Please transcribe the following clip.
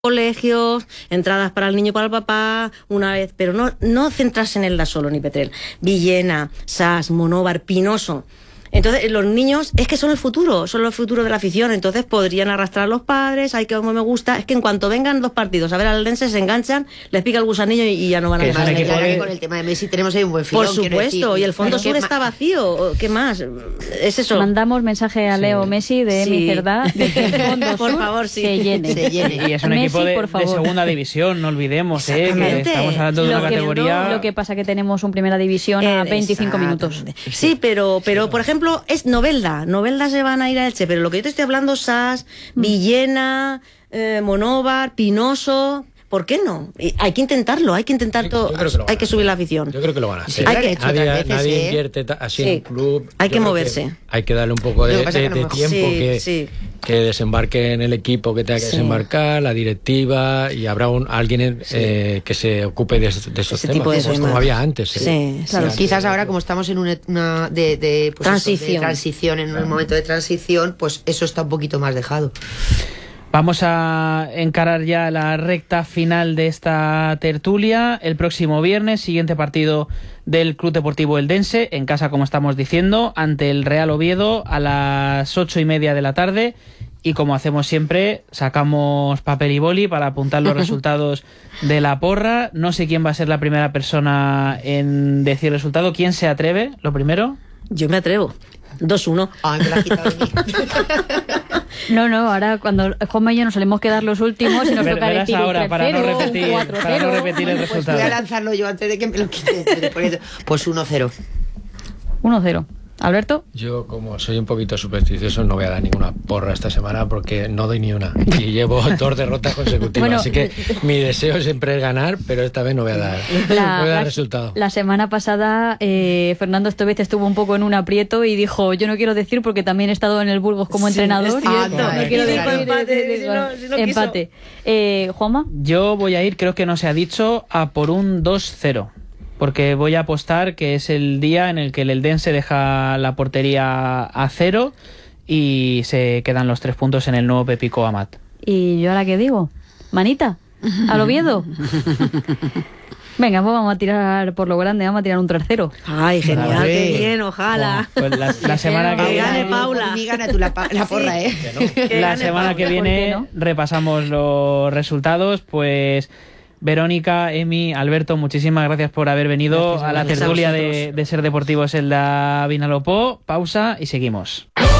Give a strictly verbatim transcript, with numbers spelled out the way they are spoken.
colegios, entradas para el niño y para el papá, una vez, pero no, no centrarse en Elda solo, ni Petrel. Villena, Sas, Monóvar, Pinoso. Entonces, los niños es que son el futuro, son el futuro de la afición, entonces podrían arrastrar a los padres, hay que como me gusta, es que en cuanto vengan dos partidos a ver al Eldense se enganchan, les pica el gusanillo y, y ya no van a dejar de claro que con el tema de Messi tenemos ahí un buen filón. Por supuesto, y el fondo sur está vacío, ¿qué más? Es eso. Mandamos mensaje a Leo sí. Messi de sí. mi Cerdá de que el fondo por sur favor, sí. se llene. Se llene. Y es un Messi, equipo de, por favor. de segunda división, no olvidemos, eh, que estamos hablando de lo una que, categoría... Lo que pasa que tenemos un primera división a veinticinco minutos. Sí, pero, pero por ejemplo, es Novelda. Novelda se van a ir a Elche, pero lo que yo te estoy hablando, Sas, Villena, eh, Monóvar, Pinoso... ¿Por qué no? Hay que intentarlo, hay que intentar todo, hay que subir la afición. Yo creo que lo van a hacer. Hay que, nadie veces, nadie ¿eh? invierte así sí. en un club. Hay que Yo moverse. Que hay que darle un poco de, de, de tiempo sí, que, sí. que desembarque en el equipo que tenga que sí. desembarcar, la directiva, y habrá un, alguien sí. eh, que se ocupe de, de esos Ese temas, tipo de pues, como había antes. ¿eh? Sí, claro. sí, Quizás sí. ahora, como estamos en una, una de, de, pues transición. Eso, de transición, en claro. un momento de transición, pues eso está un poquito más dejado. Vamos a encarar ya la recta final de esta tertulia. El próximo viernes, siguiente partido del Club Deportivo Eldense, en casa, como estamos diciendo, ante el Real Oviedo a las ocho y media de la tarde. Y como hacemos siempre, sacamos papel y boli para apuntar los resultados de la porra. No sé quién va a ser la primera persona en decir el resultado. ¿Quién se atreve? Lo primero. Yo me atrevo. dos uno. Ay, me la has quitado de mí. No, no, ahora cuando Juanma y yo nos solemos quedar los últimos y nos Ver, toca decir ahora, un para no tres cero, repetir, un cuatro cero. para no repetir el Pues resultado. voy a lanzarlo yo antes de que me lo quite. Pues uno cero. uno cero. ¿Alberto? Yo, como soy un poquito supersticioso, no voy a dar ninguna porra esta semana porque no doy ni una. Y llevo dos derrotas consecutivas. Bueno, así que mi deseo siempre es ganar, pero esta vez no voy a dar, la, voy a dar la, resultado. La semana pasada, eh, Fernando Estovez estuvo un poco en un aprieto y dijo: yo no quiero decir porque también he estado en el Burgos como sí, entrenador. Ah, no, no, no quiero decir. Claro. Empate. Si no, si no empate. Eh, ¿Juanma? Yo voy a ir, creo que no se ha dicho, a por un dos cero. Porque voy a apostar que es el día en el que el Eldense deja la portería a cero y se quedan los tres puntos en el nuevo Pepico Amat. ¿Y yo ahora qué digo? ¿Manita? ¿Al Oviedo? Venga, pues vamos a tirar por lo grande, vamos a tirar un tres cero. Ay, genial, vale. Qué bien, ojalá. Pues la, la semana que, que gane viene... Paula. Y gana tú la, la porra, ¿eh? Que la semana Paula. que viene no? repasamos los resultados, pues... Verónica, Emi, Alberto, muchísimas gracias por haber venido gracias, a la tertulia a de, de Ser Deportivos Elda Vinalopó. Pausa y seguimos.